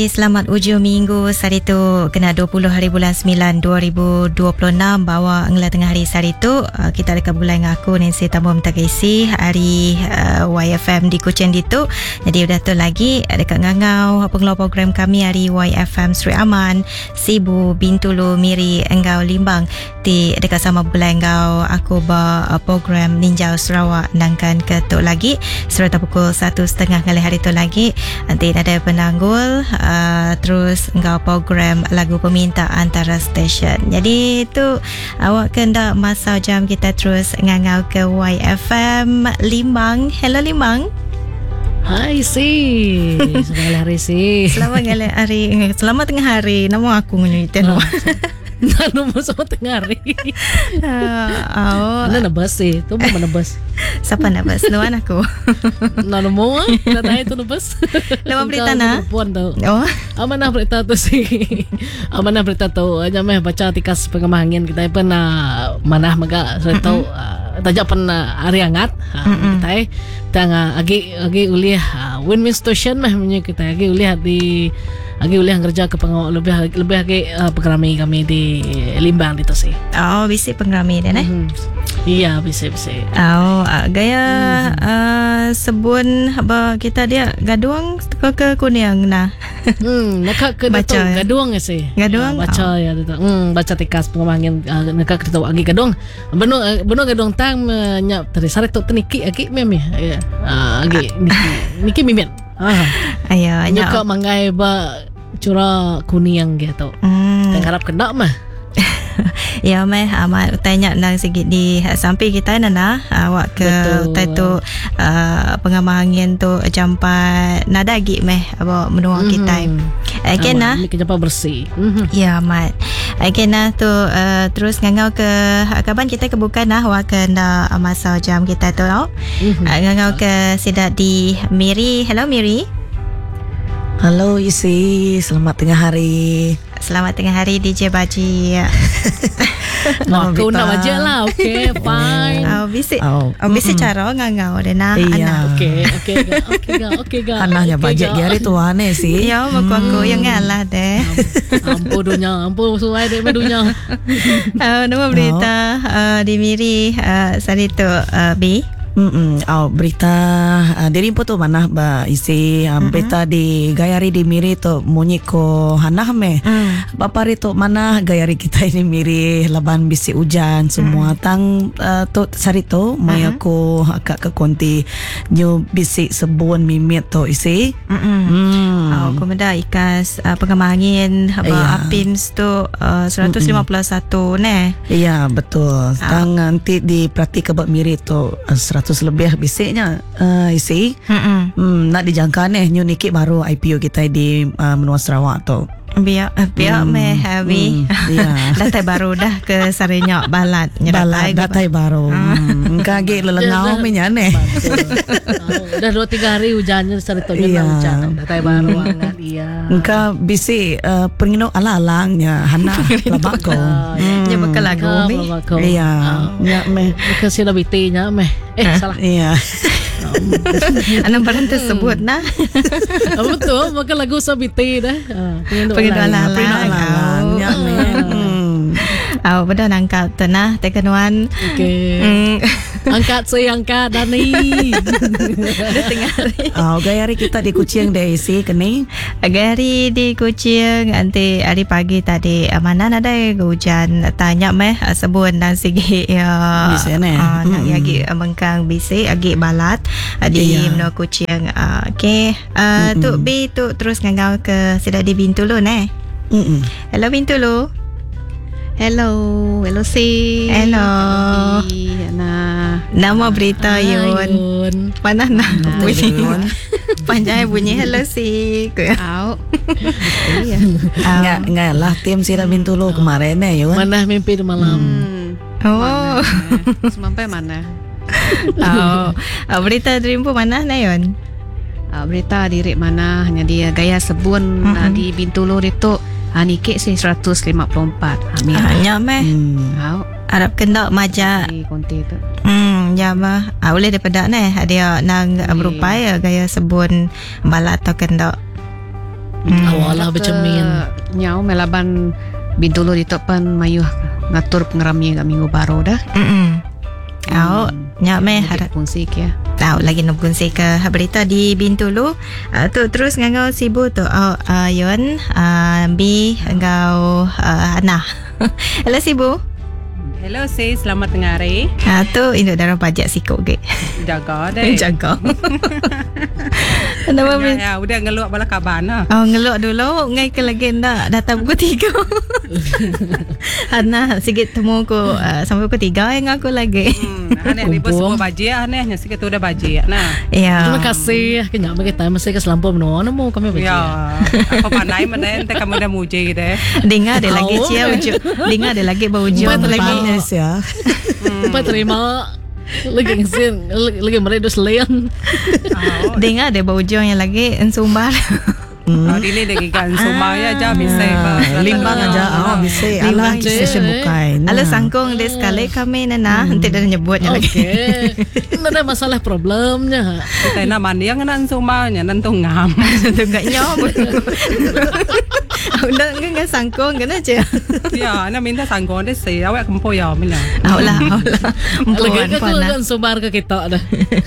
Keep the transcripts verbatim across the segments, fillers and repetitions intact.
Selamat ujung minggu. Hari tu kena dua puluh hari bulan sembilan dua ribu dua puluh enam. Bawa ngela tengah hari hari tu kita dekat bulan dengan aku Nancy Tambo Mtakisi hari uh, Y F M di Kuching ditu. Jadi udah tu lagi dekat ngangau pengeluar program kami hari Y F M Sri Aman, Sibu, Bintulu, Miri, Enggau, Limbang. Di dekat sama bulan engkau aku ba uh, program Ninjau Sarawak nangkan ke tu lagi serta pukul satu setengah kali hari tu lagi. Nanti ada penanggul uh, terus engkau program lagu peminta antara stesen. Jadi itu awak kena masa jam kita terus ngangau ke Y F M Limbang. Hello Limbang. Hai si. Selamat hari si. Selamat hari. Selamat tengah hari. Nama aku ngunyuitin. Oh. Nano mo sa tengah hari. Uh, ano nabas eh? Ito mo manabas. Siapa nabas? Luan aku. Nano mo ah? Natay ito nabas. Lawan berita na? Oh. Ama na berita to si. Ama na berita to. Anya may baca tikas pengemangin kita pa na manah maga sa to. Tajak pan na ari angat. Kita eh tanga agi agi ulih win-win station mah menyo kita agi ulih di agi ulih kerja ke pengawal lebih lebih agi uh, pengrami kami di Limbang dito sih. Oh, bisi pengrami dan eh. Mm-hmm. Iya, bisa bisa. Oh, uh, gaya mm-hmm. uh, sebun apa kita dia gaduang ke ke kuning nah. Hmm, nak ke baca gaduang sih. Gaduang ya, baca oh. ya dito. Hmm, baca tikas pengomangin uh, nak ke agi gaduang. Beno uh, beno gaduang tang uh, nyap tadi sare tu teniki agi meme ya. Uh, agi niki niki mimet. Ah. Ayo, nyok mangai ba curah kuning gitu. Hmm. Dan harap kena mah. Ya meh amat tanya nang sikit di sampai kita nana awak ke tu uh, pengamangin tu jampat nada gi meh apa menua mm-hmm. kita. Akena ni jampat bersih. Mm-hmm. Ya amat. Akena tu uh, terus ngangau ke kaban kita kebukan nah awak kena masa jam kita tu tau. Mm-hmm. Uh, ngangau ke sidat di Miri. Hello Miri. Halo Isi, selamat tengah hari. Selamat tengah hari D J Baji. Nah, aku nak baca lah. Okay, fine. Oh, bisi. Oh, oh bisi mm-hmm. cara ngangau deh nah. Iya. Okay, okay, okay, okay, okay. Anaknya bajet dia hari tu aneh sih. Ya, mak aku yang ngalah deh. Ampun dunia, ampun suai deh dunia. Oh, nama berita uh, di Miri uh, sari tu uh, B. Mm oh, berita uh, diri po to manah ba isi um, mm-hmm. berita di gayari di Miri to munyi ko hanah me mm. bapari to manah gayari kita ini Miri laban bisi hujan semua mm. tang uh, to sari to may mm-hmm. ako agak ke konti nyu bisi sebun mimit to isi mm mm. oh komenda ikas uh, pengamangin ba yeah. Apims to uh, seratus lima puluh satu ne iya betul tang oh. nanti di praktik kebab Miri to uh, seratus lebih bisiknya uh, isi hmm, nak dijangka nih new niki baru I P O kita di uh, Menua Sarawak tu biar biar hmm, meh habi hmm, yeah. datai baru dah ke Sarinyak balat balat datai baru hmm, kage lelengau minya nih dah dua tiga hari hujannya saritonya yeah. hujan datai baru angat iya engka bisi uh, pengino ala-alangnya hana labako nya bakal lagu mi iya nya meh ke sila bitinya meh eh salah iya anang barang tersebut nah betul maka lagu sabiti dah pengen ala-ala ya men oh betul nangkap tenah tekenuan okey angkat saya angkat Dani ada tengah hari oh gayari kita di Kuching deh isi keni gayari di Kuching nanti hari pagi tadi mana ada hujan tanya meh sebun dan segi ya bisa nih nak lagi mengkang bisi agi balat di Menua Kuching okey tu B tu terus ngangau ke sudah di Bintulu neh hello Bintulu. Hello, hello si. Hello. Nah, nama berita Yun. Mana nak bunyi? Panjang bunyi hello si. Au. Enggak, enggak lah tim si Bintulu kemarin ya Yun. Mana mimpi di malam. Oh. Sampai mana? Oh, berita Dreampo mana na Yun? Berita diri mana hanya dia gaya sebun di Bintulu itu. Ani kek sih seratus lima puluh empat. Amin. Hanya meh. Au. Arab kena maja. Di konti tu. Hmm, ya mah. Ah boleh daripada neh. Dia nang berupaya gaya sebun balat atau kena. Awalah bercermin. Nyau melaban Bintulu di topan mayuh ngatur pengeramnya ke minggu baru dah. Mm. Au nya me harap fungsi ya. tahu lagi nak fungsi ke berita di Bintulu. Uh, tu terus ngau sibu tu. Oh uh, Yon uh, bi ngau uh, Ana. Hello sibu. Hello sis, selamat tengah hari. Ah tu induk darah pajak sikok ke. Jaga deh. Jaga. Nama Ya, ya, udah ngeluak bala kabar nah. Oh ngelok dulu ngai ke lagi ndak datang pukul tiga. Ana sikit temu ko uh, sampai pukul tiga yang aku lagi. Hmm, aneh ni bos semua baji anehnya sikit tu udah baji nah. Ya. Terima kasih. Kenya kita masih ke selampau menua nemu kami baca. Ya, apa pandai mana ente kamu dah muji gitu. Dengar ada lagi Tahu. cia uju. Dengar ada lagi bau uju Empat lagi. Panas ya. Apa terima lagi ngsin lagi meredus leon. Oh, Dengar ada bau uju yang lagi ensumbar. oh ini lagi kan semua ya jam bisa. Limbang aja. Oh bisa. Alah Limbang je. session bukan. Ala sangkong des sekali kami nana nanti dah nyebutnya lagi. Okey. Tidak ada masalah problemnya. Kita nak mandi yang nan semuanya nan tu ngam. Tu enggak nyom. Udah enggak sangkong kan aja. Ya, nak minta sangkong deh sih. Awak kempo ya mina. Aulah aulah. Lagi Puan kan tu puan. kan sumbar ke kita dah.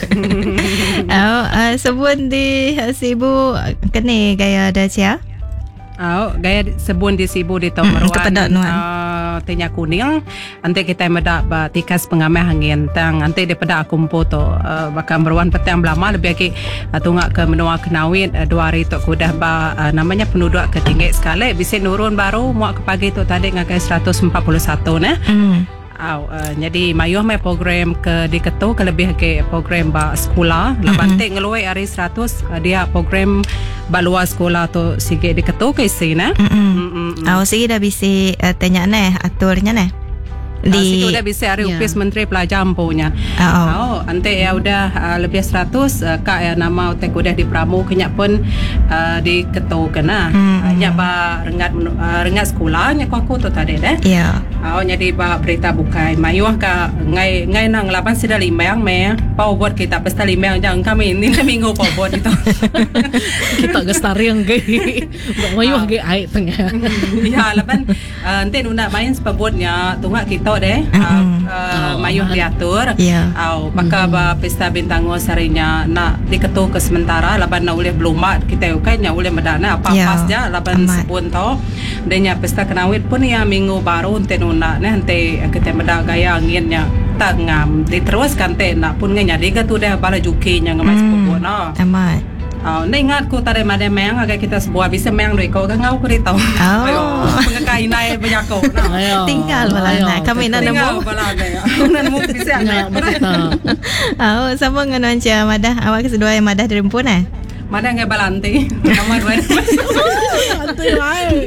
Oh, uh, sebut di uh, sibu kene gaya ada cia. Oh, gaya sebun di sibu di Mm, Tomeruan. kepada Nuan. Uh, Tenya kuning. Nanti kita medak ba tikas pengamai hangin tang. Nanti di pada kumpo to uh, bakal meruan petang belama lebih lagi uh, tunggak ke menua kenawit uh, dua hari tu kudah ba uh, namanya penduduk ketinggi sekali. Bisa nurun baru muak ke pagi tu tadi ngakai seratus empat puluh satu nah. Hmm. Aw, uh, jadi mayuh mai program ke di ketu ke lebih ke program ba sekolah. Laban te ngeluai hari seratus uh, dia program ba luar sekolah tu sikit di ketu ke sini. Mm. Aku sih dah bisa uh, tanya neh aturnya neh. Di Di situ udah bisa hari Ya. upis menteri pelajar punya. oh, oh. Oh, ante ya udah uh, lebih seratus uh, kak ya nama utek udah di pramu kenyak pun uh, di ketu kena. Hmm. Uh, nya ba rengat uh, rengat sekolah nya aku tu tadi deh. Ya. Oh, jadi ba berita bukai mayuh ka ngai ngai nang laban sida limang me pau buat kita pesta limang jang kami ini minggu pau buat itu. Kita gestari yang gay. Mayuh gay ai tengah. Ya laban uh, ente nuna main sebabnya tunggak kita deh uh, uh, mayuh diatur. Ya. Au maka ba pesta bintango sarinya nak diketu ke sementara laban na uleh belumat kita ukai nya uleh medana apa Ya, pasnya laban amat. sebun to denya pesta kenawit pun ya minggu baru ente nuna ne ente kita meda gaya anginnya tak ngam diteruskan te nak pun nganya diga tu dah bala juki nya ngamai sepupu no. Amat. Oh, ni ingat ku tadi made meang agak kita sebuah bisa meang duit kau kan ngau ku ditau. Oh. Pengekai nai banyak kau. Ayo. Tinggal bala Ayo. nak kami nak Tinggal nemu. bala gaya. Nan mu bisa Ya, nak. kita. Oh, sama dengan Cia Madah. Awak kedua yang Madah dari Rempun eh? Mana ngai balanti. Nama dua. Santai wae.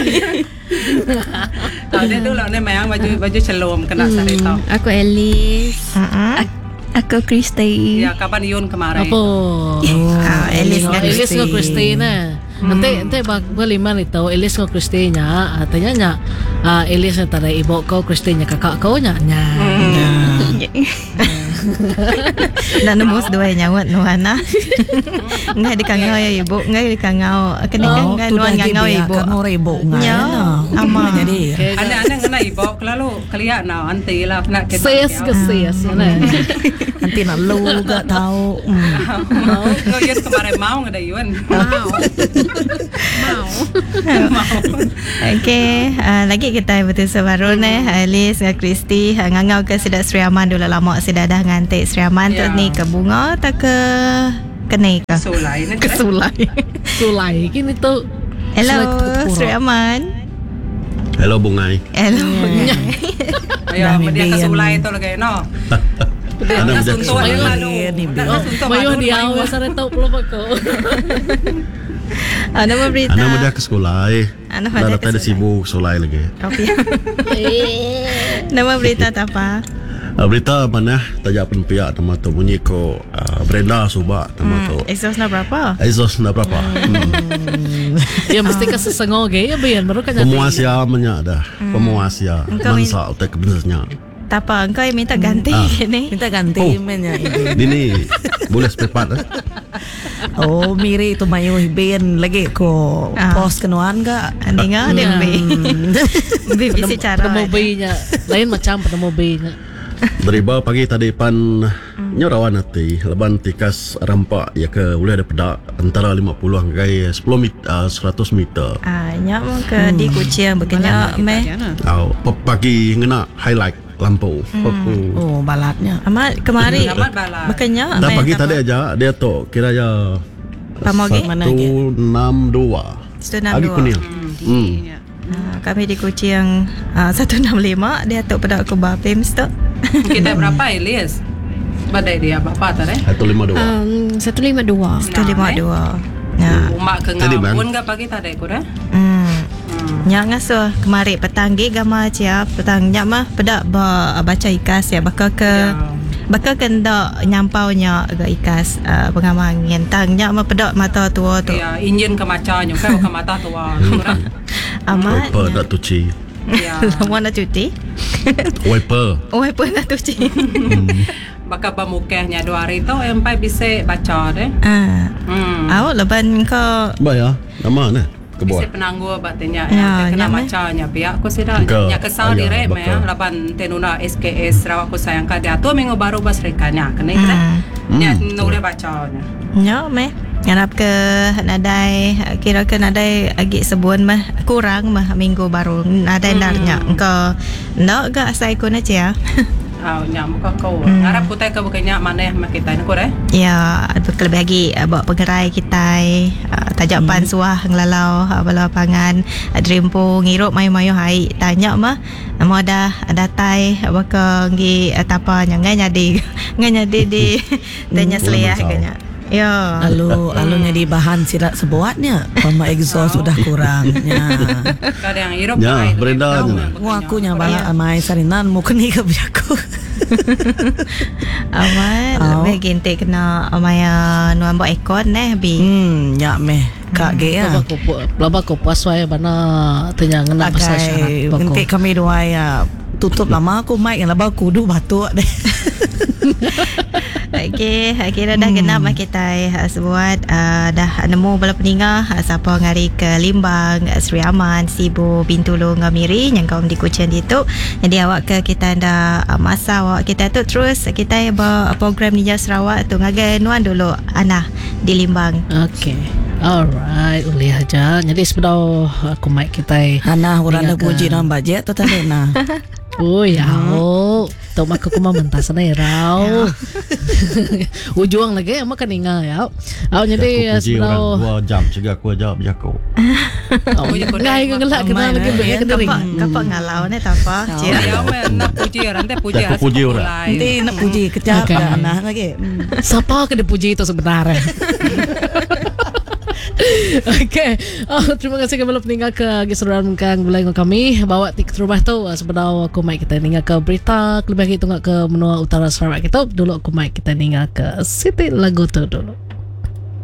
Tahu dia tu lah ni meang baju baju celum kena sari tau. Aku Alice. Uh-uh. Aku Kristi. Ya kapan Yun kemarin. Apa? Ah, Elis Oh, dengan Elis Kristi. ko Christina. Nanti nanti bag baliman ito Elis ko Christina. Atanya nya ah Elis na tara ibo ko Christina kakak ko nya nya. Nak nemu sedua yang nyawat nuana. Ngai di kangau ya ibu, ngai di kangau. Kena kan Oh, ngai tu nuan dah kangau dia ibu. kan orang ibu ngai. Ya, nah. ama. Jadi Anak-anak kena ibu lalu kelihat now anti lah nak kita. Ses ke ses na. nanti nak lu gak tahu. Hmm. Ngau Yun kemarin mau ngada Yun. Mau. Mau. Okey, uh, lagi kita betul sebaru ni Alice dengan Kristi uh, ngangau ke Sidak Sri Aman dulu lama Sidak dah ngantik Sri Aman tu Ya. ni ke bunga tak ke kena ke Sulai ni. kesulai. Sulai kini tu. Hello Sulai Sri Aman. Hello Bungai. Hello. Ayo Dah dia ke mimpi sulai tu lagi no. Anda Nak menjadi suntuk sulai. dia lalu. Ni Nak biar. suntuk Mayuh malu, dia malu. awak sare tau pulo ko. Ah, nama berita. Anda mudah ke sekolah. Anak Dah mudah ke datang ada sekolah. sibuk sekolah lagi. Okey. Nama berita tak apa? Uh, berita mana tajak pun pihak nama tu bunyi ko uh, Brenda Subak nama tu. Exhaust nak berapa? Exhaust nak berapa? Hmm. Ya mesti ka sesengo ge ya bayan baru kan. Pemuasia banyak dah. Pemuasia. Engkau in- Mansa utak bisnesnya. Tak apa, engkau yang minta ganti Ah. ni. Minta ganti Oh. men ya. Ini boleh sepepat eh? Oh, miri tu mayu ben lagi ko Ah. post kenuan ga. Ani nga dia be. Be bisi cara. Penemubinya lain macam penemubinya. Dari bawah pagi tadi pan nyorawan hati leban tikas rampak ya ke boleh ada pedak antara lima puluh hingga sepuluh meter, uh, seratus meter. Ah, nya mo ke di kucing bekenya meh. Au pagi ngena highlight lampu. Oh. Oh, balatnya. Amat kemari. Amat balas. Bekenya Dah meh. pagi tadi aja dia tu kira ya Pamogi? satu enam dua. Satu enam Agi dua. kuning. Hmm. Ah, kami di kucing ah, satu enam lima dia tu pada aku bapim stok. Kita berapa Elias? Badai dia berapa tadi? Satu lima dua. Um, satu lima dua. Satu lima dua. Ya. Umak ke Tadi, Bang. ngapun ke pagi tadi ku dah? Hmm. Nya ngaso kemari petang ge gama cia petang nya mah pedak ba baca ikas ya bakal ke bakal kenda nyampau nya ga ikas uh, pengamang ngentang nya mah pedak mata tua tu. Ya, injin ke macanya kan ke mata tua. Amat. Wiper dah tuci. Ya. Lama nak cuti. Wiper. Oh, apa nak cuti? Baka pemukehnya dua hari tu empai bisa baca deh. Ah. Hmm. Awak leban kau Bayar. Nama ni? Ke Bisa bawah. penangguh batnya Ya, ya, kena nyamai. macanya pihak aku sudah Ke, nya kesal ayah, direk me ya bakal. laban tenuna S K S Sarawak ku sayang ka dia tu minggu baru bas rekanya kena Hmm. kena. Ya Hmm. nulis bacanya. nya meh ngarap ke nadai kira ke nadai agi sebuan mah kurang mah minggu baru nadai Hmm. narnya engkau nak ga sai ko na cia. Ah nya muka kau. Hmm. Ngarap ku tay ka bukannya mana yang kita ni ku deh. Ya, lebih lagi uh, bawa pengerai kita uh, tajak pan suah ngelalau uh, bala pangan uh, drimpo ngirup mayu-mayu hai tanya mah mau dah datai baka ngi uh, tapa nyangai nyadi ngai nyadi di tanya seliah kanya. Ya. Lalu alunya di bahan sirat sebuatnya pama exhaust sudah kurang. Ya. Kadang hirup Ya, ai, Brenda tahu je. yang Ngaku nya betulnya. bala amai sarinan mu keni ke biaku. Amat Oh. lebih gente kena amaya nuan buat ekon neh bi. Hmm, ya meh kak ge ya. Laba ko laba ko puas wae bana tanya ngena pasal syarat Agai bako. nanti kami dua ya tutup lama aku mic yang labah kudu batuk deh. Okey, kira dah genap lah kita uh, sebuat uh, dah nemu bala peningah uh, siapa ngari ke Limbang, uh, Sri Aman, Sibu, Bintulu, Ngamiri yang kau di Kuching itu. Jadi awak ke kita dah uh, masa awak kita tu terus kita ba program Ninja Sarawak tu ngagai nuan dulu Ana di Limbang. Okay. Alright, boleh aja. Jadi sebenarnya aku mic kita. Hana orang dah Tinggalkan. puji dalam bajet tu tadi nah. Oh ya, oh, tau mak aku mah mentas na irau. Ujung lagi, ama kaninga ya. Aw jadi Aku puji orang sebenarnya. dua jam cegah aku jawab jago. Ngai ngelak kita lagi banyak kedering. Kapak kapak ngalau ni tak apa. Cia. Ya, weh, nak puji orang teh puji Aku puji orang. Nanti nak puji kecap Okay. okay. Hana lagi. Hmm. Siapa ke dipuji itu sebenarnya? Okay, oh, terima kasih kepada peninggal ke Gisaran Kang Bulai dengan kami bawa tik rumah tu sebenarnya aku mic kita tinggal ke berita lebih lagi tunggu ke menua utara Sarawak kita dulu aku mic kita tinggal ke Siti Lagu tu dulu.